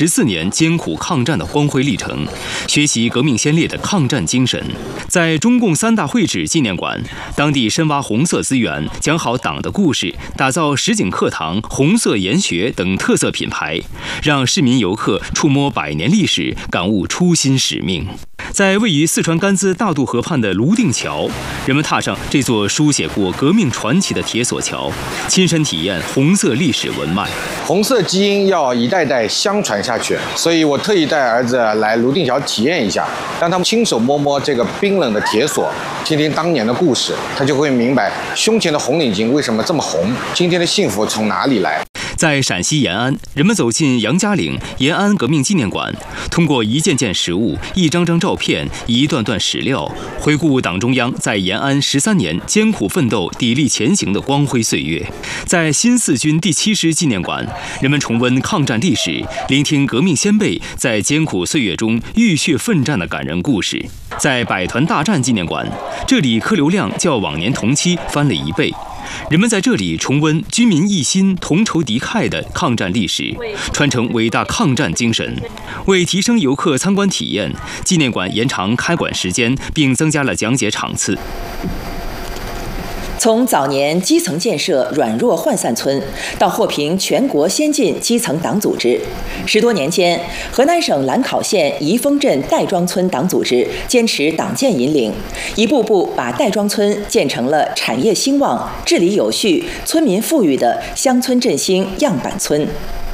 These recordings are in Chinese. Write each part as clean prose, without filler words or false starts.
14年艰苦抗战的光辉历程，学习革命先烈的抗战精神。在中共3大会址纪念馆，当地深挖红色资源，讲好党的故事，打造实景课堂、红色研学等特色品牌，让市民游客触摸100年历史，感悟初心使命。在位于四川甘孜大渡河畔的泸定桥，人们踏上这座书写过革命传奇的铁索桥，亲身体验红色历史文脉。 红色基因要一代代相传下去，所以我特意带儿子来泸定桥体验一下，让他们亲手摸摸这个冰冷的铁索，听听当年的故事，他就会明白胸前的红领巾为什么这么红，今天的幸福从哪里来。 在陕西延安，人们走进杨家岭延安革命纪念馆，通过一件件实物、一张张照片、一段段史料，回顾党中央在延安13年艰苦奋斗、砥砺前行的光辉岁月。在新四军第7师纪念馆，人们重温抗战历史，聆听革命先辈在艰苦岁月中浴血奋战的感人故事。在百团大战纪念馆，这里客流量较往年同期翻了1倍。人们在这里重温军民一心、同仇敌忾的抗战历史，传承伟大抗战精神。为提升游客参观体验，纪念馆延长开馆时间，并增加了讲解场次。 从早年基层建设软弱涣散村，到获评全国先进基层党组织，10多年间，河南省兰考县宜丰镇戴庄村党组织坚持党建引领，一步步把戴庄村建成了产业兴旺、治理有序、村民富裕的乡村振兴样板村。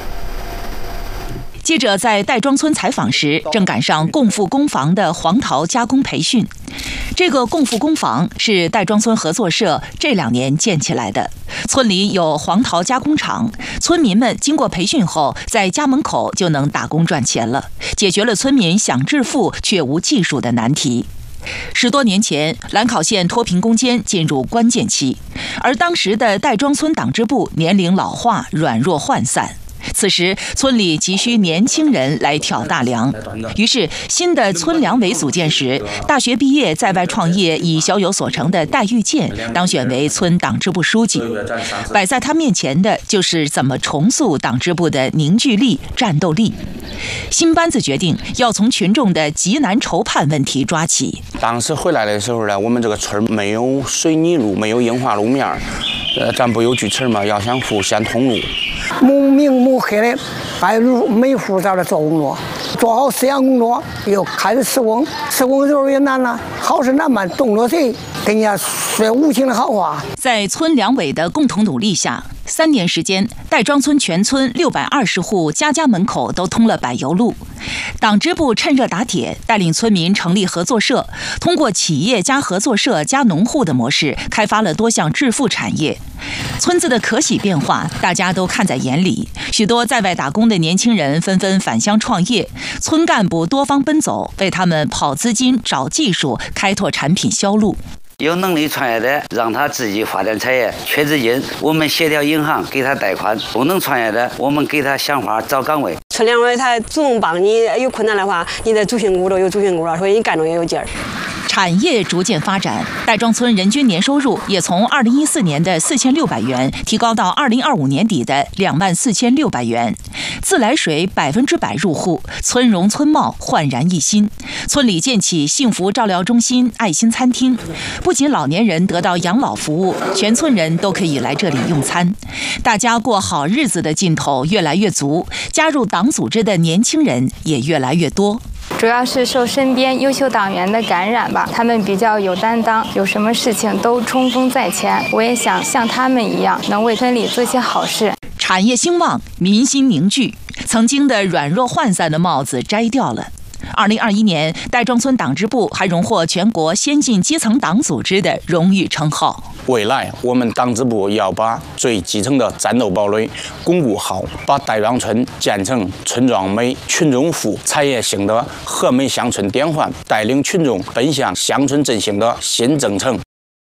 记者在戴庄村采访时，正赶上共富工房的黄桃加工培训。这个共富工房是戴庄村合作社这2年建起来的。村里有黄桃加工厂，村民们经过培训后，在家门口就能打工赚钱了，解决了村民想致富却无技术的难题。10多年前，兰考县脱贫攻坚进入关键期，而当时的戴庄村党支部年龄老化、软弱涣散。此时，村里急需年轻人来挑大梁，于是新的村两委组建时，大学毕业在外创业已小有所成的戴玉建当选为村党支部书记。摆在他面前的就是怎么重塑党支部的凝聚力、战斗力。新班子决定要从群众的急难愁盼问题抓起。 当时回来的时候呢，我们这个村没有水泥路，没有硬化路面，咱不有句词嘛，要想富先通路。 母明母黑的，每户在这做工作，做好思想工作，又开始施工，施工的时候也难了，好事难办，动了谁跟人家说无情的好话。 在村两委的共同努力下，3年时间，戴庄村全村620户家家门口都通了柏油路。党支部趁热打铁，带领村民成立合作社，通过企业加合作社加农户的模式，开发了多项致富产业。村子的可喜变化，大家都看在眼里。许多在外打工的年轻人纷纷返乡创业，村干部多方奔走，为他们跑资金、找技术、开拓产品销路。 有能力创业的，让他自己发展产业，缺资金，我们协调银行给他贷款；不能创业的，我们给他想法找岗位。 村两委他主动帮你，有困难的话，你的主心骨都有主心骨了，所以你干着也有劲儿。 产业逐渐发展，戴庄村人均年收入也从2014年的4600元提高到2025年底的24600元。自来水100%入户，村容村貌焕然一新。村里建起幸福照料中心、爱心餐厅，不仅老年人得到养老服务，全村人都可以来这里用餐。大家过好日子的劲头越来越足，加入党组织的年轻人也越来越多。 主要是受身边优秀党员的感染吧，他们比较有担当，有什么事情都冲锋在前。我也想像他们一样，能为村里做些好事。 产业兴旺，民心凝聚，曾经的软弱涣散的帽子摘掉了。2021年，戴庄村党支部还荣获全国先进基层党组织的荣誉称号。 未来，我们党支部要把最基层的战斗堡垒巩固好，把戴庄村建成村庄美、群众富、产业兴的和美乡村典范，带领群众奔向乡村振兴的新征程。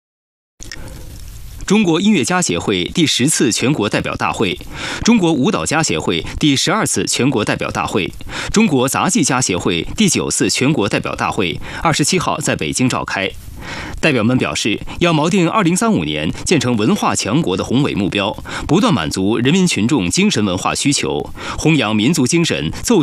中国音乐家协会第10次全国代表大会，中国舞蹈家协会第12次全国代表大会，中国杂技家协会第9次全国代表大会27号在北京召开。代表们表示，要锚定2035年建成文化强国的宏伟目标，不断满足人民群众精神文化需求，弘扬民族精神，奏